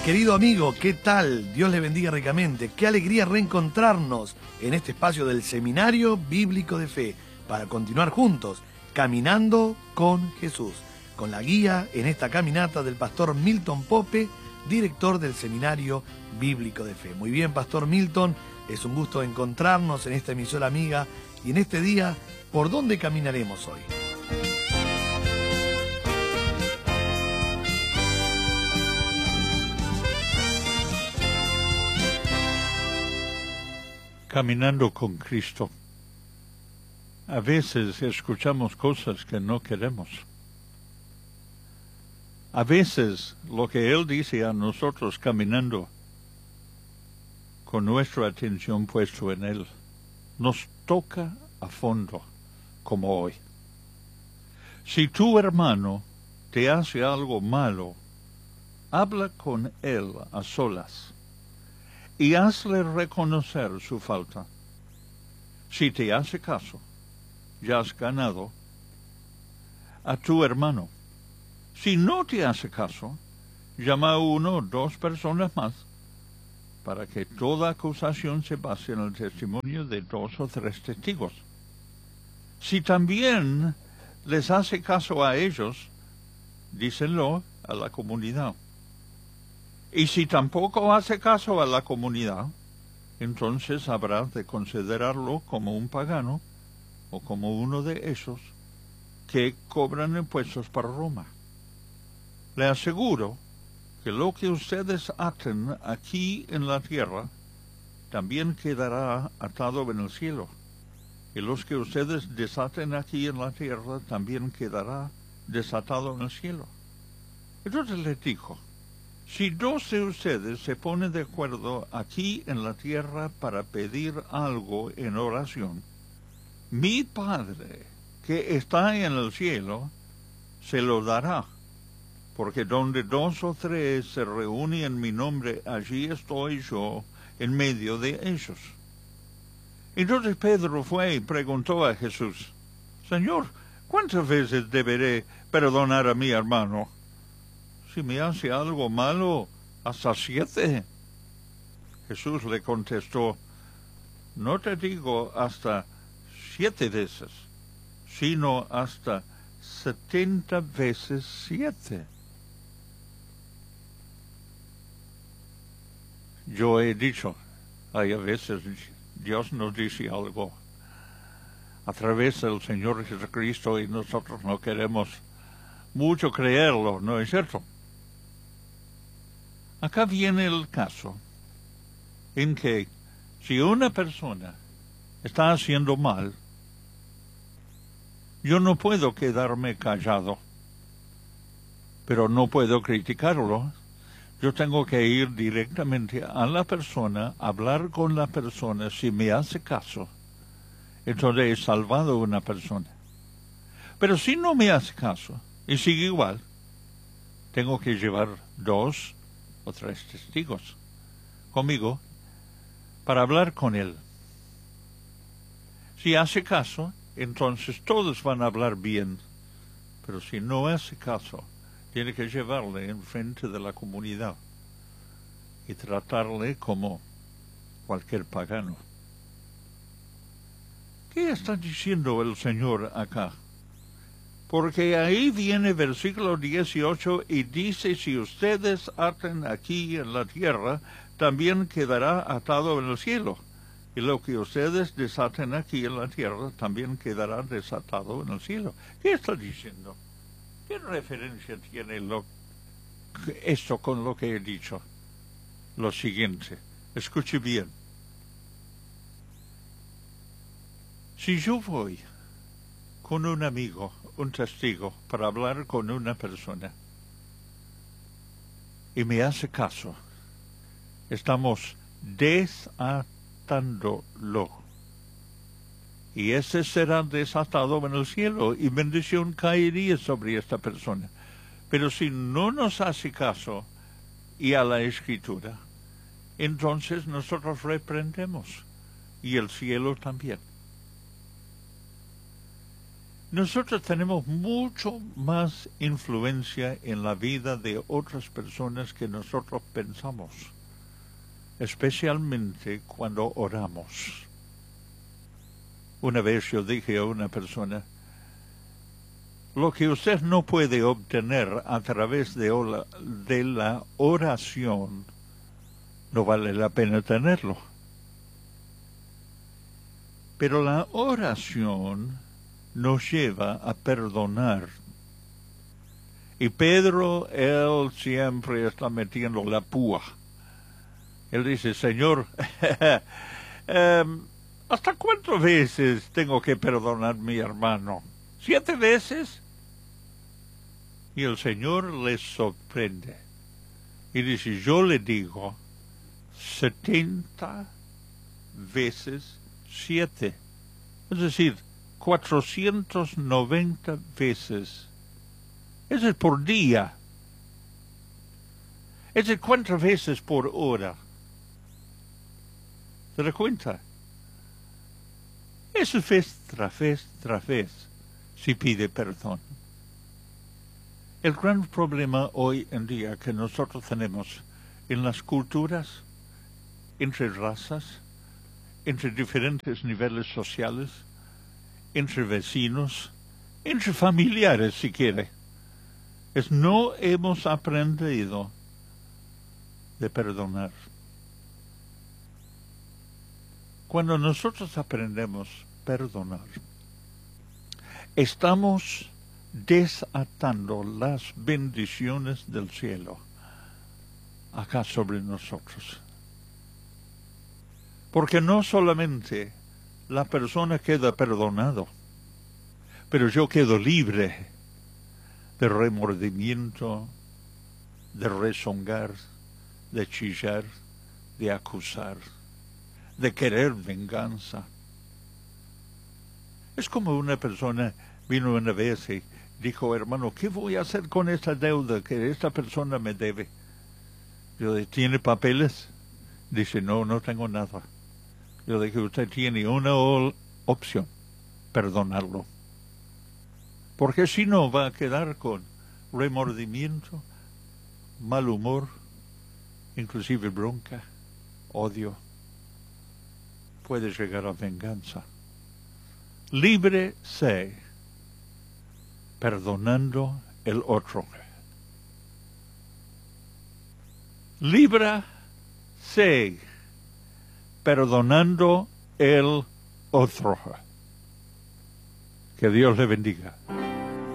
Querido amigo, ¿qué tal? Dios le bendiga ricamente. Qué alegría reencontrarnos en este espacio del Seminario Bíblico de Fe para continuar juntos, caminando con Jesús, con la guía en esta caminata del pastor Milton Pope, director del Seminario Bíblico de Fe. Muy bien, pastor Milton, es un gusto encontrarnos en esta emisora amiga y en este día, ¿por dónde caminaremos hoy? Caminando con Cristo. A veces escuchamos cosas que no queremos. A veces lo que Él dice a nosotros caminando con nuestra atención puesta en Él nos toca a fondo, como hoy. Si tu hermano te hace algo malo, habla con él a solas y hazle reconocer su falta. Si te hace caso, ya has ganado a tu hermano. Si no te hace caso, llama a 1 o 2 personas más para que toda acusación se base en el testimonio de 2 o 3 testigos. Si también les hace caso a ellos, dícenlo a la comunidad. Y si tampoco hace caso a la comunidad, entonces habrá de considerarlo como un pagano o como uno de esos que cobran impuestos para Roma. Le aseguro que lo que ustedes aten aquí en la tierra también quedará atado en el cielo. Y los que ustedes desaten aquí en la tierra también quedará desatado en el cielo. Entonces les dijo, si 2 de ustedes se ponen de acuerdo aquí en la tierra para pedir algo en oración, mi Padre que está en el cielo se lo dará, porque donde 2 o 3 se reúnen en mi nombre, allí estoy yo en medio de ellos. Entonces Pedro fue y preguntó a Jesús, Señor, ¿cuántas veces deberé perdonar a mi hermano? Si me hace algo malo, hasta 7. Jesús le contestó, no te digo hasta 7 veces, sino hasta 70 veces 7. Yo he dicho, hay a veces Dios nos dice algo a través del Señor Jesucristo y nosotros no queremos mucho creerlo, ¿no es cierto? Acá viene el caso en que si una persona está haciendo mal, yo no puedo quedarme callado, pero no puedo criticarlo. Yo tengo que ir directamente a la persona, hablar con la persona. Si me hace caso, entonces he salvado a una persona. Pero si no me hace caso y sigue igual, tengo que llevar 2 o 3 testigos conmigo para hablar con él. Si hace caso, entonces todos van a hablar bien. Pero si no hace caso, tiene que llevarle en frente de la comunidad y tratarle como cualquier pagano. ¿Qué está diciendo el Señor acá? Porque ahí viene versículo 18 y dice, si ustedes aten aquí en la tierra, también quedará atado en el cielo. Y lo que ustedes desaten aquí en la tierra, también quedará desatado en el cielo. ¿Qué está diciendo? ¿Qué referencia tiene esto con lo que he dicho? Lo siguiente, escuche bien. Si yo voy con un amigo, un testigo, para hablar con una persona, y me hace caso, estamos desatándolo. Y ese será desatado en el cielo, y bendición caería sobre esta persona. Pero si no nos hace caso, y a la Escritura, entonces nosotros reprendemos, y el cielo también. nosotros tenemos mucho más influencia en la vida de otras personas que nosotros pensamos, especialmente cuando oramos. Una vez yo dije a una persona, lo que usted no puede obtener a través de la oración, no vale la pena tenerlo. Pero la oración nos lleva a perdonar. Y Pedro, él siempre está metiendo la púa. Él dice, Señor, ¿hasta cuántas veces tengo que perdonar a mi hermano? ¿7 veces? Y el Señor les sorprende. Y dice, yo le digo, 70 veces 7. Es decir, 490 veces. Eso es por día. Eso es cuántas veces por hora. ¿Se da cuenta? Eso es vez tras vez, si pide perdón. El gran problema hoy en día que nosotros tenemos en las culturas, entre razas, entre diferentes niveles sociales, entre vecinos, entre familiares si quiere, es no hemos aprendido de perdonar. Cuando nosotros aprendemos a perdonar, estamos desatando las bendiciones del cielo acá sobre nosotros. Porque no solamente la persona queda perdonado, pero yo quedo libre de remordimiento, de rezongar, de chillar, de acusar, de querer venganza. Es como una persona vino una vez y dijo, hermano, ¿qué voy a hacer con esta deuda que esta persona me debe? Yo dije, ¿tiene papeles? Dice, no tengo nada. Yo dije, usted tiene una opción, perdonarlo. Porque si no, va a quedar con remordimiento, mal humor, inclusive bronca, odio. Puede llegar a venganza. Libre sé, perdonando el otro. Libre sé, perdonando el otro. Que Dios le bendiga.